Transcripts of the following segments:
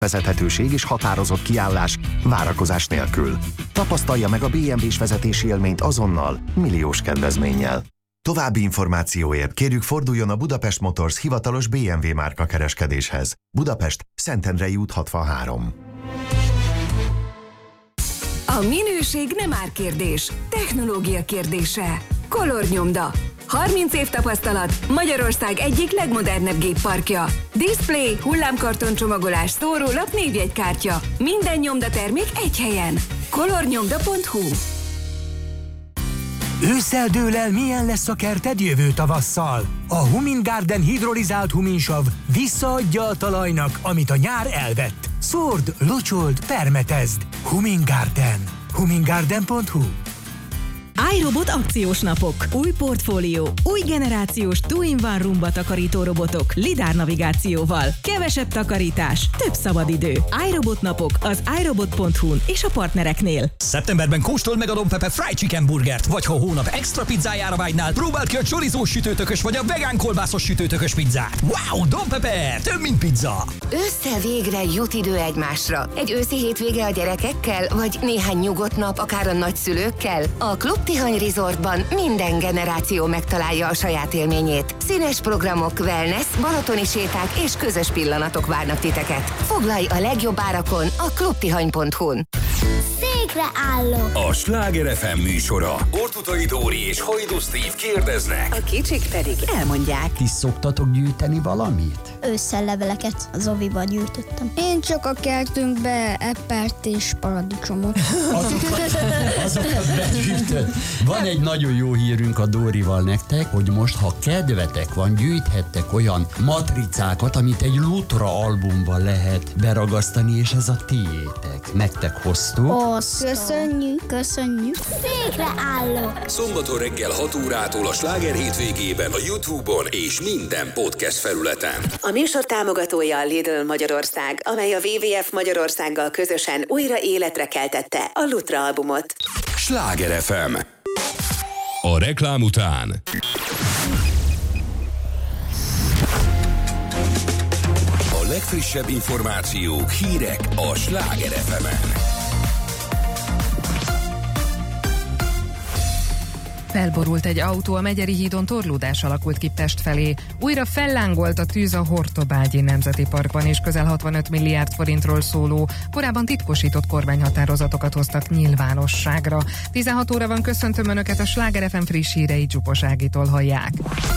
vezethetőség és határozott kiállás, várakozás nélkül. Tapasztalja meg a BMW-s vezetési élményt azonnal, milliós kedvezménnyel. További információért kérjük forduljon a Budapest Motors hivatalos BMW márka kereskedéshez. Budapest, Szentendrei út 63. A minőség nem árkérdés, technológia kérdése. Color Nyomda. 30 év tapasztalat, Magyarország egyik legmodernebb gépparkja. Display, hullámkarton csomagolás, szórólap, névjegykártya. Minden nyomdatermék egy helyen. colornyomda.hu. Ősszel dől el, milyen lesz a kerted jövő tavasszal. A Humin Garden hidrolizált huminsav visszaadja a talajnak, amit a nyár elvett. Szórd, locsold, permetezd. Humin Garden. humingarden.hu. iRobot akciós napok. Új portfólió. Új generációs two-in-one rumba takarító robotok lidár navigációval. Kevesebb takarítás, több szabadidő. iRobot napok az iRobot.hu-n és a partnereknél. Szeptemberben kóstold meg a Don Pepe Fried Chicken burgert, vagy ha a hónap extra pizzájára vágynál, próbáld ki a chorizós sütőtökös vagy a vegán kolbászos sütőtökös pizzát. Wow, Don Pepe, több mint pizza! Össze végre jut idő egymásra. Egy őszi hétvége a gyerekekkel, vagy néhány nyugodt nap akár a nagyszülőkkel? A Klub Tihany Resortban minden generáció megtalálja a saját élményét. Színes programok, wellness, balatoni séták és közös pillanatok várnak titeket. Foglalj a legjobb árakon a klubtihany.hu-n. Székre állok! A Sláger FM műsora. Ortutai Dóri és Hajdú Steve kérdeznek. A kicsik pedig elmondják. Ti szoktatok gyűjteni valamit? Ősszel leveleket az oviban gyűjtöttem. Én csak a kertünkbe eppert és paradicsomot. Azokat begyűjtött. Van egy nagyon jó hírünk a Dórival nektek, hogy most, ha kedvetek van, gyűjthettek olyan matricákat, amit egy Lutra albumban lehet beragasztani, és ez a tiétek. Nektek hoztuk. Köszönjük. Székre állok! Szombaton reggel 6 órától a Sláger hétvégében a YouTube-on és minden podcast felületen. A műsor támogatója a Lidl Magyarország, amely a WWF Magyarországgal közösen újra életre keltette a Lutra albumot. Sláger FM. A reklám után a legfrissebb információk, hírek a Sláger FM-en. Felborult egy autó, a Megyeri hídon torlódás alakult ki Pest felé. Újra fellángolt a tűz a Hortobágyi Nemzeti Parkban, és közel 65 milliárd forintról szóló, korábban titkosított kormányhatározatokat hoztak nyilvánosságra. 16 óra van, köszöntöm Önöket, a Sláger FM friss hírei Csupos Ágitól hallják.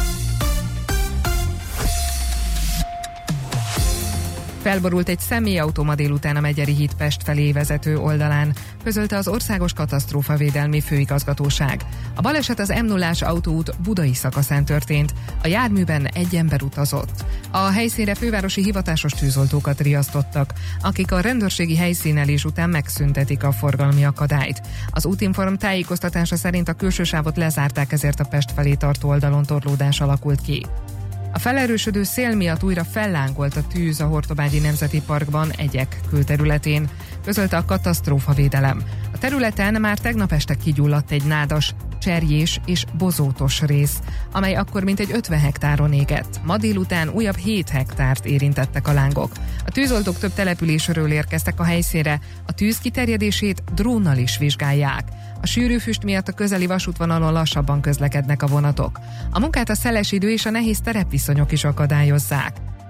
Felborult egy személyautó ma délután a Megyeri híd Pest felé vezető oldalán, közölte az Országos Katasztrófavédelmi Főigazgatóság. A baleset az M0-ás autóút budai szakaszán történt, a járműben egy ember utazott. A helyszínre fővárosi hivatásos tűzoltókat riasztottak, akik a rendőrségi helyszínelés után megszüntetik a forgalmi akadályt. Az Útinform tájékoztatása szerint a külső sávot lezárták, ezért a Pest felé tartó oldalon torlódás alakult ki. A felerősödő szél miatt újra fellángolt a tűz a Hortobágyi Nemzeti Parkban Egyek külterületén, közölte a katasztrófavédelem. A területen már tegnap este kigyulladt egy nádas, cserjés és bozótos rész, amely akkor mintegy 50 hektáron égett. Ma délután újabb 7 hektárt érintettek a lángok. A tűzoltók több településről érkeztek a helyszínre, a tűz kiterjedését drónnal is vizsgálják. A sűrű füst miatt a közeli vasútvonalon lassabban közlekednek a vonatok. A munkát a szeles idő és a nehéz terepviszonyok is akadályozzák.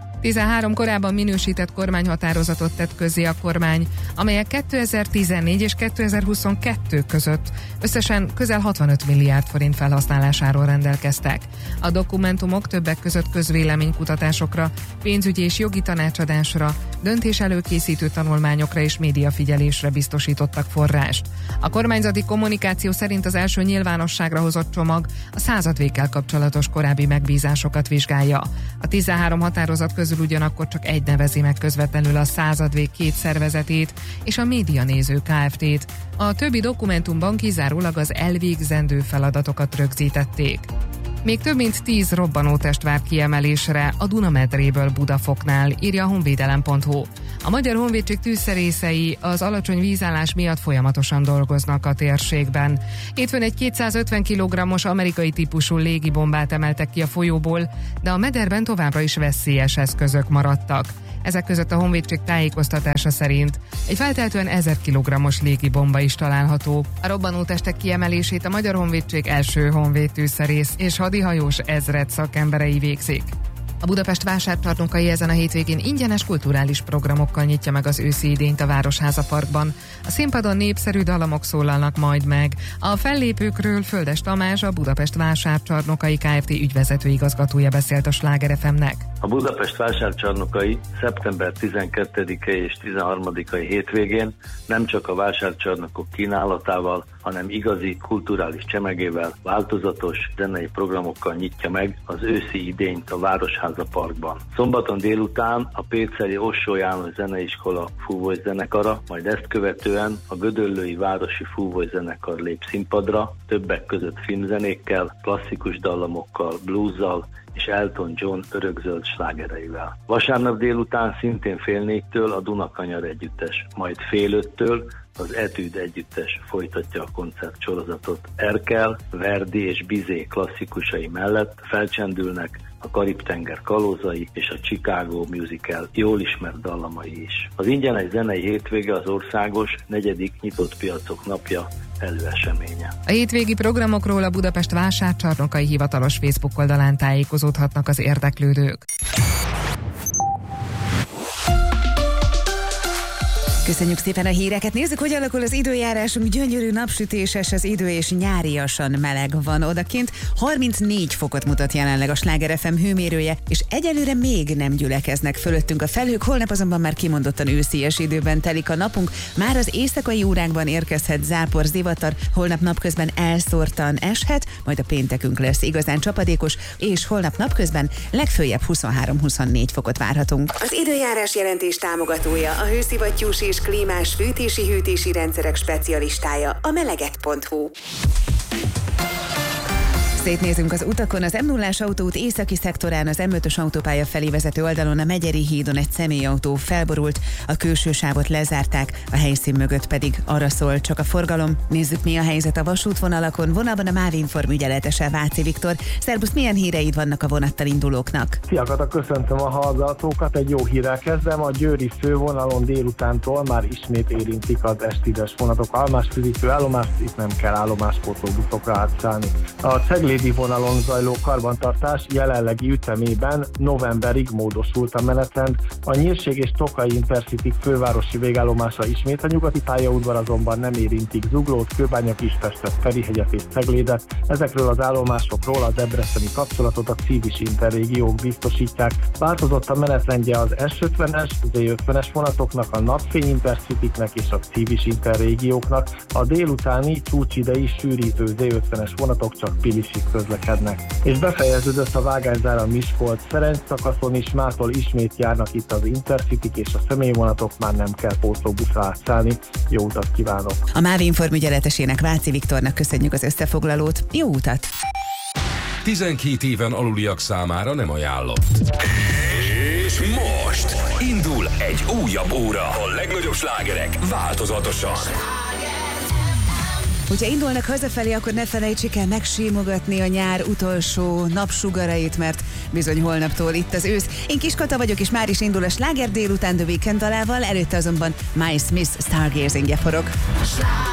13 korábban minősített kormányhatározatot tett közzé a kormány, amelyek 2014 és 2022 között összesen közel 65 milliárd forint felhasználásáról rendelkeztek. A dokumentumok többek között közvéleménykutatásokra, pénzügyi és jogi tanácsadásra, döntés előkészítő tanulmányokra és médiafigyelésre biztosítottak forrást. A kormányzati kommunikáció szerint az első nyilvánosságra hozott csomag a századvéggel kapcsolatos korábbi megbízásokat vizsgálja. A 13 határozat közül ugyanakkor csak egy nevezi meg közvetlenül a századvég 2 szervezetét és a Médianéző Kft-t. A többi dokumentumban kizárólag az elvégzendő feladatokat rögzítették. Még több mint 10 robbanótest vár kiemelésre a Dunamedréből Budafoknál, írja a honvédelem.hu. A Magyar Honvédség tűzszerészei az alacsony vízállás miatt folyamatosan dolgoznak a térségben. Hétfőn egy 250 kg-os amerikai típusú légibombát emeltek ki a folyóból, de a mederben továbbra is veszélyes eszközök maradtak. Ezek között a honvédség tájékoztatása szerint egy feltehetően 1000 kg-os légibomba is található. A robbanótestek kiemelését a Magyar Honvédség első honvédtűzszerész és hadihajós ezred szakemberei végzik. A Budapest vásárcsarnokai ezen a hétvégén ingyenes kulturális programokkal nyitja meg az őszi idényt a Városháza Parkban. A színpadon népszerű dallamok szólalnak majd meg. A fellépőkről Földes Tamás, a Budapest vásárcsarnokai Kft. Ügyvezető igazgatója beszélt a Sláger FM-nek. A Budapest vásárcsarnokai szeptember 12-i és 13-ai hétvégén nem csak a vásárcsarnokok kínálatával, hanem igazi kulturális csemegével, változatos zenei programokkal nyitja meg az őszi idényt a Városháza Parkban. Szombaton délután a Péceli Ossó János Zeneiskola fúvózenekara, majd ezt követően a Gödöllői Városi Fúvózenekar lép színpadra, többek között filmzenékkel, klasszikus dallamokkal, bluesszal és Elton John örökzöld slágereivel. Vasárnap délután szintén 4:30 a Dunakanyar együttes, majd 4:30 az Etűd együttes folytatja a koncertsorozatot. Erkel, Verdi és Bizet klasszikusai mellett felcsendülnek a Karib-tenger kalózai és a Chicago musical jól ismert dallamai is. Az ingyenes zenei hétvége az országos 4. nyitott piacok napja előeseménye. A hétvégi programokról a Budapest vásárcsarnokai hivatalos Facebook oldalán tájékozódhatnak az érdeklődők. Köszönjük szépen a híreket. Nézzük, hogy alakul az időjárásunk. Gyönyörű napsütéses az idő, és nyáriasan meleg van odakint. 34 fokot mutat jelenleg a Sláger FM hőmérője, és egyelőre még nem gyülekeznek fölöttünk a felhők. Holnap azonban már kimondottan őszies időben telik a napunk. Már az éjszakai órákban érkezhet zápor, zivatar, holnap napközben elszórtan eshet, majd a péntekünk lesz igazán csapadékos, és holnap napközben legföljebb 23-24 fokot várhatunk. Az időjárás jelentés támogatója a hőszivattyús és klímás fűtési-hűtési rendszerek specialistája, a meleget.hu. Szétnézünk az utakon. Az M0-ás autóút északi szektorán az M5-ös autópálya felé vezető oldalon a Megyeri hídon egy személyautó felborult, a külső sávot lezárták, a helyszín mögött pedig arra szól csak a forgalom. Nézzük, mi a helyzet a vasútvonalakon. Vonalban a MÁV Inform ügyeletese, Váci Viktor. Szerbusz, milyen híreid vannak a vonattal indulóknak? Sziasztok, köszöntöm a hallgatókat. Egy jó hírrel kezdem. A győri fővonalon délutántól már ismét érintik az estides vonatok állomásfűzítő állomást, itt nem kell állomáspótló buszokra átszállni. A ceglédi vonalon zajló karbantartás jelenlegi ütemében novemberig módosult a menetrend. A Nyírség és Tokai Intercity fővárosi végállomása ismét a nyugati pályaudvar, azonban nem érintik Zuglót, Kőbánya, Kispestet, Ferihegyet és Ceglédet. Ezekről az állomásokról a debreceni kapcsolatot a Civis interrégiók biztosítják. Változott a menetrendje az S50-es, Z50-es vonatoknak, a Napfény Intercityknek és a Civis interrégióknak. A délutáni csúcsidei sűrítő Z50-es vonatok csak Pilisig közlekednek. És befejeződött a vágányzár a Miskolc-Ferenc szakaszon is, mától ismét járnak itt az Intercityk és a személyvonatok, már nem kell pótlóbuszra átszállni. Jó utat kívánok! A MÁV Inform ügyeletesének, Váci Viktornak köszönjük az összefoglalót. Jó utat! 12 éven aluliak számára nem ajánlott. És most indul egy újabb óra. A legnagyobb slágerek változatosan. Hogyha indulnak hazafelé, akkor ne felejtsék el megsímogatni a nyár utolsó napsugarait, mert bizony holnaptól itt az ősz. Én Kis Kata vagyok, és már is indul a Sláger délután The Weekend dalával, előtte azonban My Smith Stargazing-je forog.